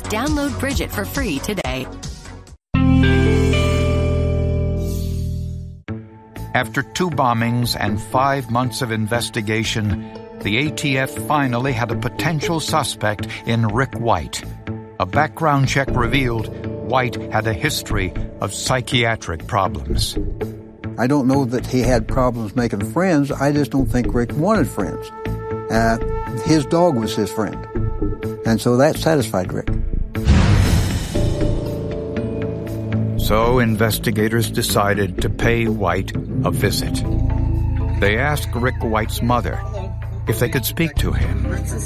Download Bridget for free today. After 2 bombings and 5 months of investigation, the ATF finally had a potential suspect in Rick White. A background check revealed White had a history of psychiatric problems. I don't know that he had problems making friends. I just don't think Rick wanted friends. His dog was his friend. And so that satisfied Rick. So investigators decided to pay White a visit. They asked Rick White's mother if they could speak to him.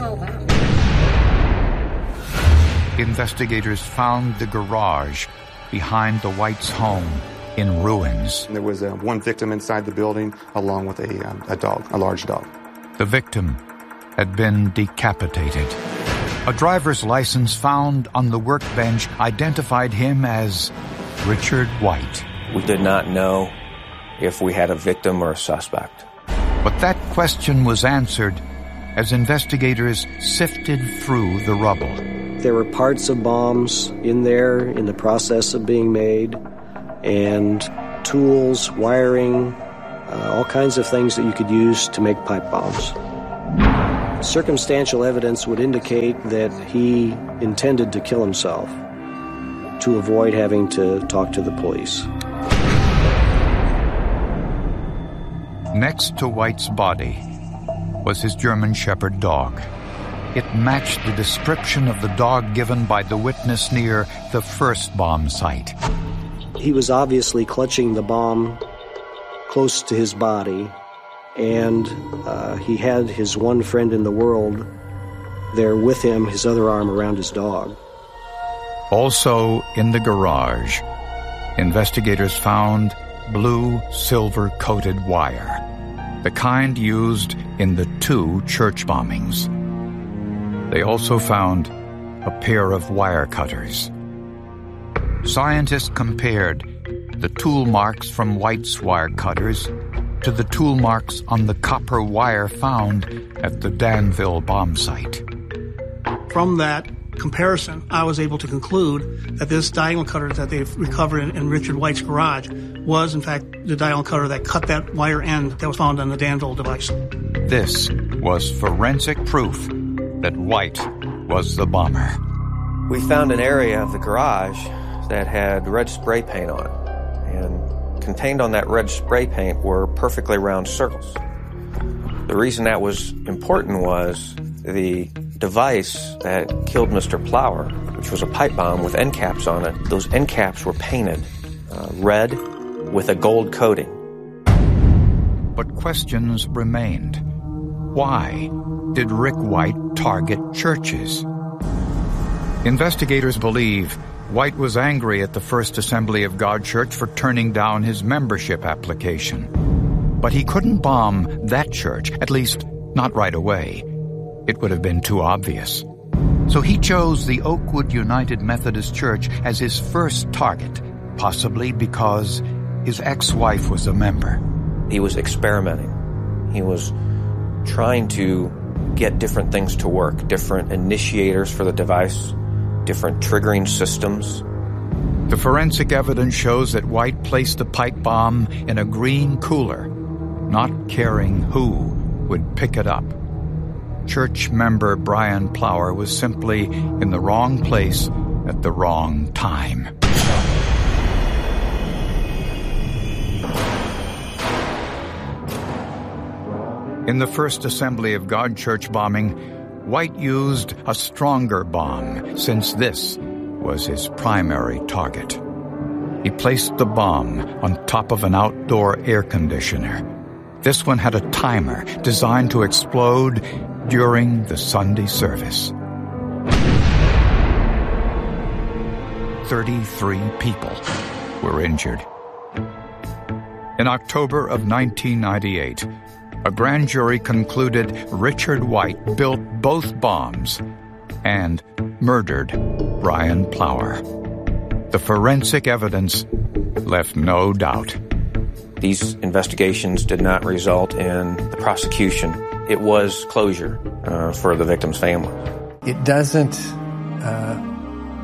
Investigators found the garage behind the White's home in ruins. There was one victim inside the building along with a dog, a large dog. The victim had been decapitated. A driver's license found on the workbench identified him as Richard White. We did not know if we had a victim or a suspect. But that question was answered as investigators sifted through the rubble. There were parts of bombs in there in the process of being made, and tools, wiring, all kinds of things that you could use to make pipe bombs. Circumstantial evidence would indicate that he intended to kill himself to avoid having to talk to the police. Next to White's body was his German Shepherd dog. It matched the description of the dog given by the witness near the first bomb site. He was obviously clutching the bomb close to his body, and he had his one friend in the world there with him, his other arm around his dog. Also in the garage, investigators found blue silver-coated wire, the kind used in the 2 church bombings. They also found a pair of wire cutters. Scientists compared the tool marks from White's wire cutters to the tool marks on the copper wire found at the Danville bomb site. From that comparison, I was able to conclude that this diagonal cutter that they've recovered in Richard White's garage was, in fact, the diagonal cutter that cut that wire end that was found on the Danville device. This was forensic proof that White was the bomber. We found an area of the garage that had red spray paint on it, and contained on that red spray paint were perfectly round circles. The reason that was important was the device that killed Mr. Plower, which was a pipe bomb with end caps on it. Those end caps were painted red with a gold coating. But questions remained. Why did Rick White target churches? Investigators believe White was angry at the First Assembly of God Church for turning down his membership application. But he couldn't bomb that church, at least not right away. It would have been too obvious. So he chose the Oakwood United Methodist Church as his first target, possibly because his ex-wife was a member. He was experimenting. He was trying to get different things to work, different initiators for the device, different triggering systems. The forensic evidence shows that White placed the pipe bomb in a green cooler, not caring who would pick it up. Church member Brian Plower was simply in the wrong place at the wrong time. In the First Assembly of God Church bombing, White used a stronger bomb, since this was his primary target. He placed the bomb on top of an outdoor air conditioner. This one had a timer designed to explode during the Sunday service. 33 people were injured. In October of 1998, a grand jury concluded Richard White built both bombs and murdered Brian Plower. The forensic evidence left no doubt. These investigations did not result in the prosecution. It was closure for the victim's family. It doesn't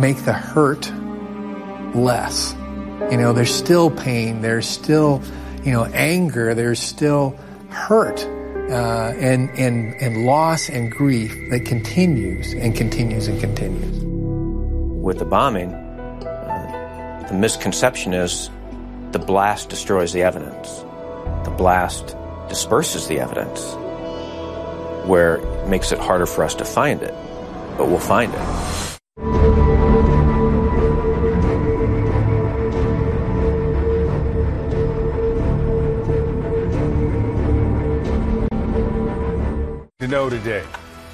make the hurt less. You know, there's still pain, there's still, anger, there's still hurt, and loss and grief that continues and continues and continues. With the bombing, the misconception is the blast destroys the evidence. The blast disperses the evidence, where it makes it harder for us to find it, but we'll find it. To know today.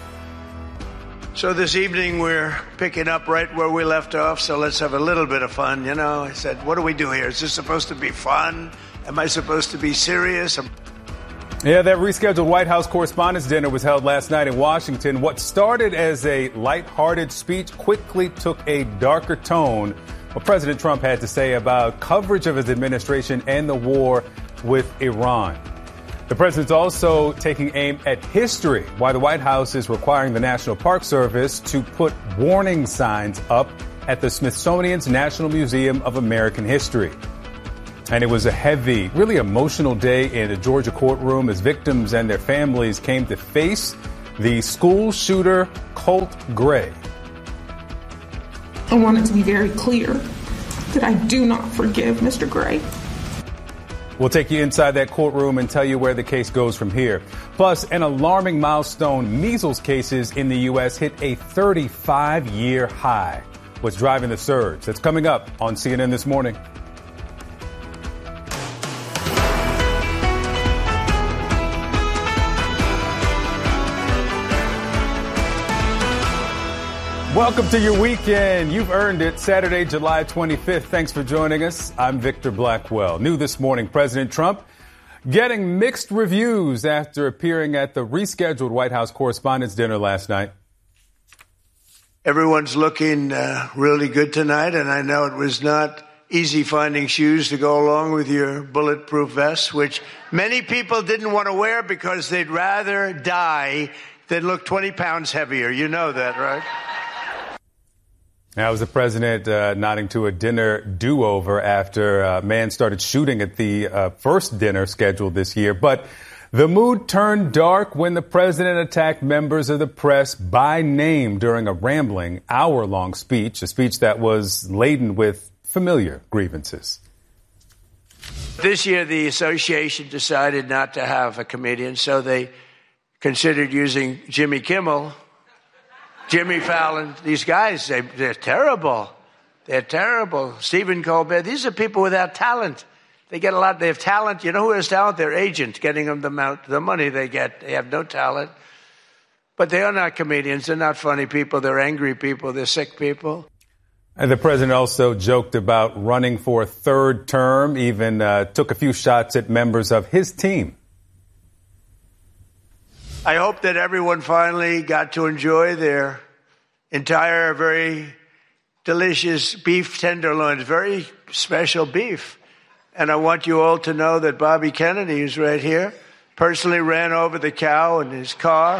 So this evening we're picking up right where we left off, so let's have a little bit of fun. I said, what do we do here? Is this supposed to be fun? Am I supposed to be serious? Yeah, that rescheduled White House Correspondents' Dinner was held last night in Washington. What started as a lighthearted speech quickly took a darker tone. What President Trump had to say about coverage of his administration and the war with Iran. The president's also taking aim at history, why the White House is requiring the National Park Service to put warning signs up at the Smithsonian's National Museum of American History. And it was a heavy, really emotional day in the Georgia courtroom as victims and their families came to face the school shooter, Colt Gray. I want it to be very clear that I do not forgive Mr. Gray. We'll take you inside that courtroom and tell you where the case goes from here. Plus, an alarming milestone, measles cases in the U.S. hit a 35-year high. What's driving the surge? That's coming up on CNN This Morning. Welcome to your weekend. You've earned it. Saturday, July 25th. Thanks for joining us. I'm Victor Blackwell. New this morning, President Trump getting mixed reviews after appearing at the rescheduled White House Correspondents' Dinner last night. Everyone's looking really good tonight, and I know it was not easy finding shoes to go along with your bulletproof vests, which many people didn't want to wear because they'd rather die than look 20 pounds heavier. You know that, right? Now, was the president nodding to a dinner do-over after a man started shooting at the first dinner scheduled this year. But the mood turned dark when the president attacked members of the press by name during a rambling, hour-long speech, a speech that was laden with familiar grievances. This year, the association decided not to have a comedian, so they considered using Jimmy Kimmel, Jimmy Fallon. These guys, they're terrible. They're terrible. Stephen Colbert. These are people without talent. They get a lot. They have talent. You know who has talent? Their agent, getting them the money they get. They have no talent. But they are not comedians. They're not funny people. They're angry people. They're sick people. And the president also joked about running for a third term, even took a few shots at members of his team. I hope that everyone finally got to enjoy their entire, very delicious beef tenderloins, very special beef. And I want you all to know that Bobby Kennedy, who's right here, personally ran over the cow in his car.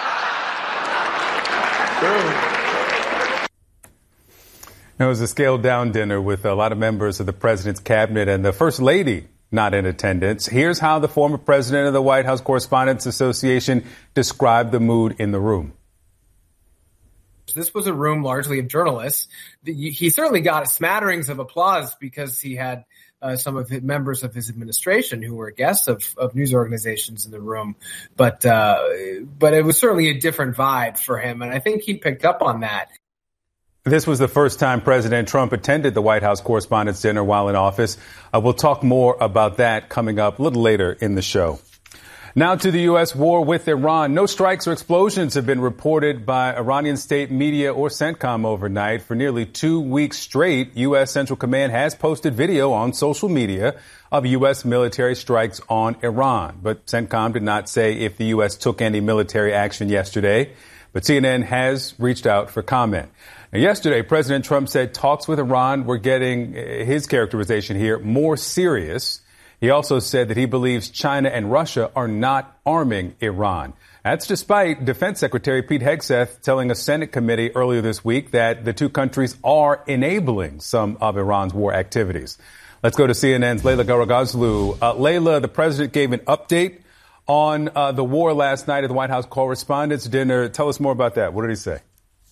It was a scaled-down dinner with a lot of members of the president's cabinet and the first lady not in attendance. Here's how the former president of the White House Correspondents Association described the mood in the room. This was a room largely of journalists. He certainly got smatterings of applause because he had some of the members of his administration who were guests of news organizations in the room. But it was certainly a different vibe for him, and I think he picked up on that. This was the first time President Trump attended the White House Correspondents' Dinner while in office. We'll talk more about that coming up a little later in the show. Now to the U.S. war with Iran. No strikes or explosions have been reported by Iranian state media or CENTCOM overnight. For nearly 2 weeks straight, U.S. Central Command has posted video on social media of U.S. military strikes on Iran. But CENTCOM did not say if the U.S. took any military action yesterday. But CNN has reached out for comment. Now, yesterday, President Trump said talks with Iran were getting, his characterization here, more serious. He also said that he believes China and Russia are not arming Iran. That's despite Defense Secretary Pete Hegseth telling a Senate committee earlier this week that the two countries are enabling some of Iran's war activities. Let's go to CNN's Leila Garagazlu. Leila, the president gave an update on the war last night at the White House Correspondents' Dinner. Tell us more about that. What did he say?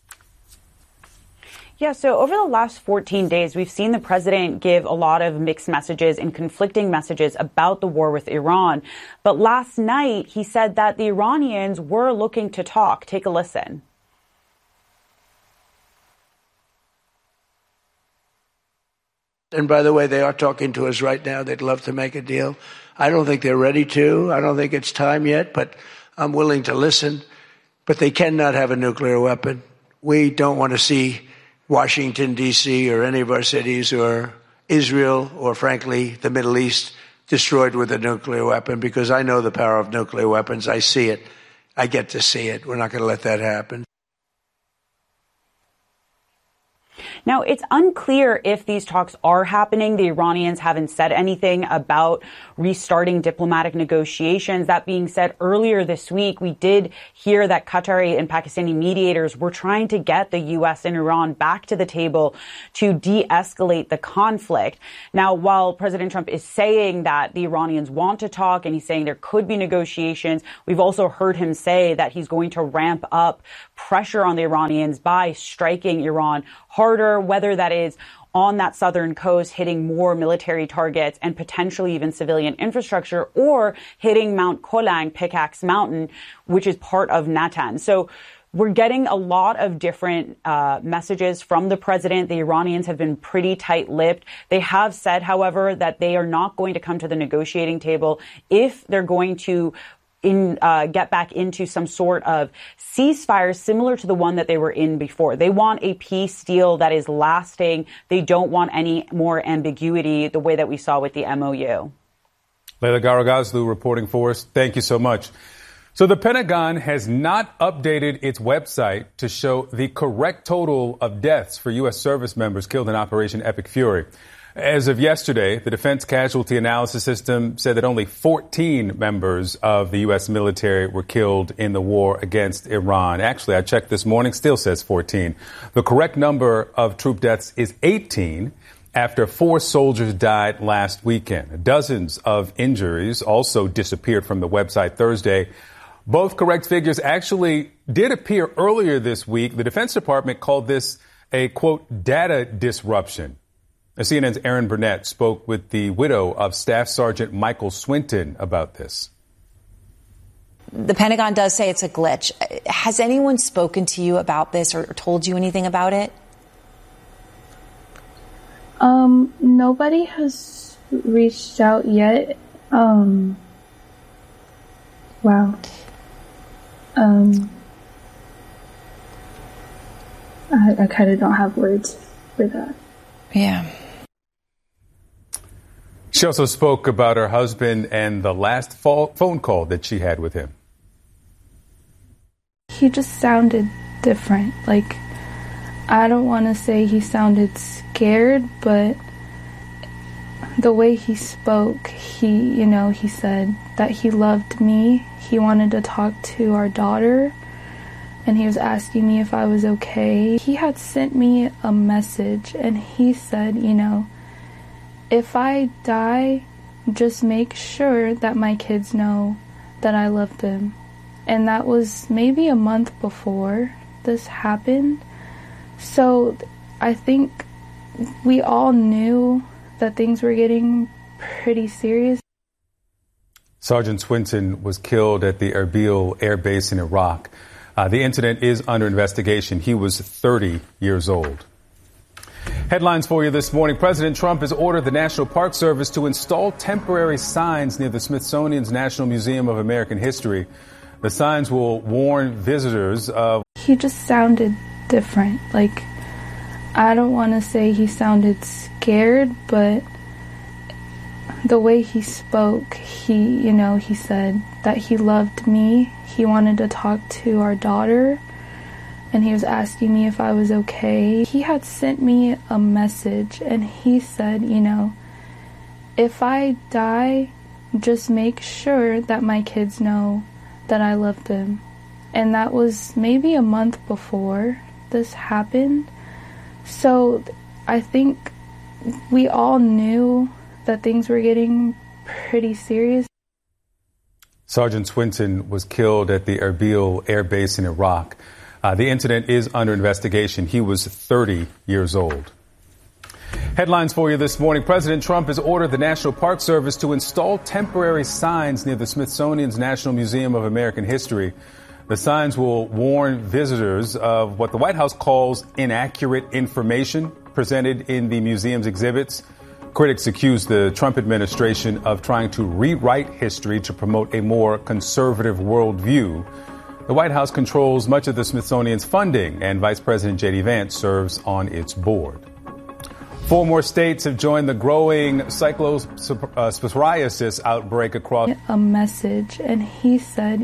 Yeah, so over the last 14 days, we've seen the president give a lot of mixed messages and conflicting messages about the war with Iran. But last night, he said that the Iranians were looking to talk. Take a listen. And by the way, they are talking to us right now. They'd love to make a deal. I don't think they're ready to. I don't think it's time yet, but I'm willing to listen. But they cannot have a nuclear weapon. We don't want to see Washington, D.C., or any of our cities, or Israel, or frankly, the Middle East, destroyed with a nuclear weapon, because I know the power of nuclear weapons. I see it. I get to see it. We're not going to let that happen. Now, it's unclear if these talks are happening. The Iranians haven't said anything about restarting diplomatic negotiations. That being said, earlier this week, we did hear that Qatari and Pakistani mediators were trying to get the U.S. and Iran back to the table to de-escalate the conflict. Now, while President Trump is saying that the Iranians want to talk and he's saying there could be negotiations, we've also heard him say that he's going to ramp up pressure on the Iranians by striking Iran harder, whether that is on that southern coast, hitting more military targets and potentially even civilian infrastructure, or hitting Mount Kolang, Pickaxe Mountain, which is part of Natanz. So we're getting a lot of different messages from the president. The Iranians have been pretty tight-lipped. They have said, however, that they are not going to come to the negotiating table if they're going to get back into some sort of ceasefire similar to the one that they were in before. They want a peace deal that is lasting. They don't want any more ambiguity the way that we saw with the MOU. Leila Garagazlu reporting for us. Thank you so much. So the Pentagon has not updated its website to show the correct total of deaths for U.S. service members killed in Operation Epic Fury. As of yesterday, the Defense Casualty Analysis System said that only 14 members of the U.S. military were killed in the war against Iran. Actually, I checked this morning, still says 14. The correct number of troop deaths is 18 after 4 soldiers died last weekend. Dozens of injuries also disappeared from the website Thursday. Both correct figures actually did appear earlier this week. The Defense Department called this a, quote, data disruption. CNN's Aaron Burnett spoke with the widow of Staff Sergeant Michael Swinton about this. The Pentagon does say it's a glitch. Has anyone spoken to you about this or told you anything about it? Nobody has reached out yet. Wow. I kind of don't have words for that. Yeah. She also spoke about her husband and the last phone call that she had with him. He just sounded different. Like, I don't want to say he sounded scared, but the way he spoke, he said that he loved me. He wanted to talk to our daughter, and he was asking me if I was okay. He had sent me a message, and he said, if I die, just make sure that my kids know that I love them. And that was maybe a month before this happened. So I think we all knew that things were getting pretty serious. Sergeant Swinton was killed at the Erbil Air Base in Iraq. The incident is under investigation. He was 30 years old. Headlines for you this morning. President Trump has ordered the National Park Service to install temporary signs near the Smithsonian's National Museum of American History. The signs will warn visitors of... He just sounded different. Like, I don't want to say he sounded scared, but the way he spoke, he said that he loved me. He wanted to talk to our daughter, and he was asking me if I was okay. He had sent me a message, and he said, if I die, just make sure that my kids know that I love them. And that was maybe a month before this happened. So I think we all knew that things were getting pretty serious. Sergeant Swinton was killed at the Erbil Air Base in Iraq. The incident is under investigation. He was 30 years old. Headlines for you this morning. President Trump has ordered the National Park Service to install temporary signs near the Smithsonian's National Museum of American History. The signs will warn visitors of what the White House calls inaccurate information presented in the museum's exhibits. Critics accuse the Trump administration of trying to rewrite history to promote a more conservative worldview. The White House controls much of the Smithsonian's funding, and Vice President J.D. Vance serves on its board. 4 more states have joined the growing cyclopsoriasis outbreak across. A message, and he said,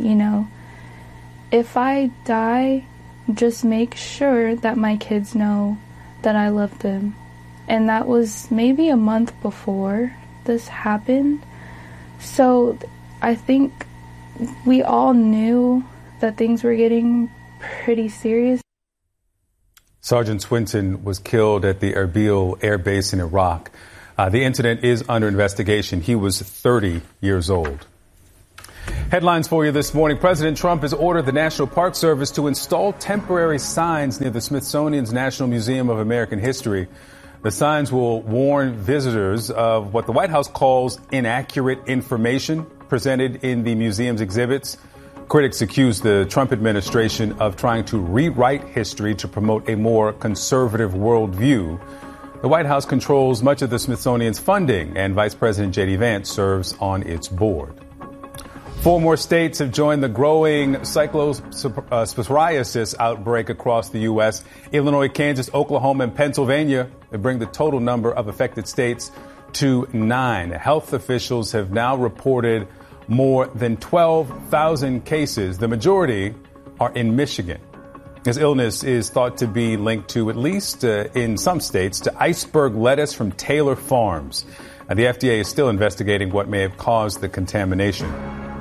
if I die, just make sure that my kids know that I love them. And that was maybe a month before this happened. So I think we all knew that things were getting pretty serious. Sergeant Swinton was killed at the Erbil Air Base in Iraq. The incident is under investigation. He was 30 years old. Headlines for you this morning. President Trump has ordered the National Park Service to install temporary signs near the Smithsonian's National Museum of American History. The signs will warn visitors of what the White House calls inaccurate information presented in the museum's exhibits. Critics accuse the Trump administration of trying to rewrite history to promote a more conservative worldview. The White House controls much of the Smithsonian's funding, and Vice President J.D. Vance serves on its board. 4 more states have joined the growing cyclopsoriasis outbreak across the U.S. Illinois, Kansas, Oklahoma, and Pennsylvania. They bring the total number of affected states to 9. Health officials have now reported more than 12,000 cases. The majority are in Michigan. This illness is thought to be linked to, at least in some states, to iceberg lettuce from Taylor Farms. The FDA is still investigating what may have caused the contamination.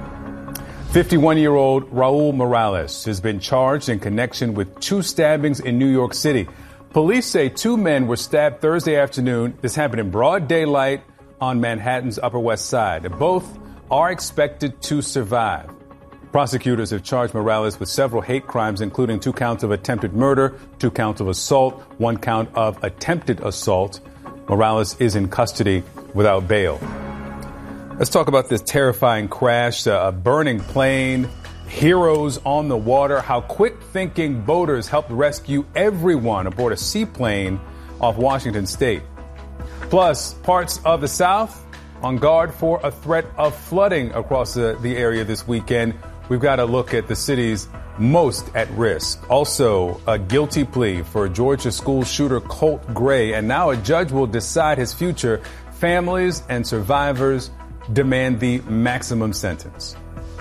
51-year-old Raul Morales has been charged in connection with 2 stabbings in New York City. Police say 2 men were stabbed Thursday afternoon. This happened in broad daylight on Manhattan's Upper West Side. Both are expected to survive. Prosecutors have charged Morales with several hate crimes, including 2 counts of attempted murder, 2 counts of assault, 1 count of attempted assault. Morales is in custody without bail. Let's talk about this terrifying crash, a burning plane, heroes on the water, how quick-thinking boaters helped rescue everyone aboard a seaplane off Washington State. Plus, parts of the South on guard for a threat of flooding across the area this weekend. We've got to look at the cities most at risk. Also, a guilty plea for Georgia school shooter Colt Gray, and now a judge will decide his future. Families and survivors demand the maximum sentence.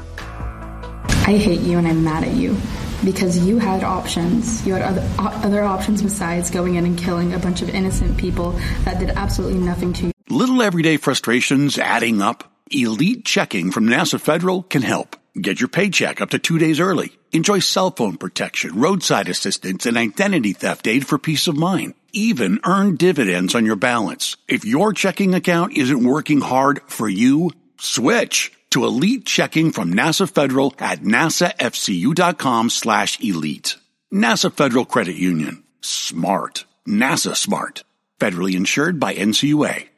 I hate you and I'm mad at you because you had options. You had other options besides going in and killing a bunch of innocent people that did absolutely nothing to you. Little everyday frustrations adding up? Elite Checking from NASA Federal can help. Get your paycheck up to 2 days early. Enjoy cell phone protection, roadside assistance, and identity theft aid for peace of mind. Even earn dividends on your balance. If your checking account isn't working hard for you, switch to Elite Checking from NASA Federal at nasafcu.com/elite. NASA Federal Credit Union. Smart. NASA smart. Federally insured by NCUA.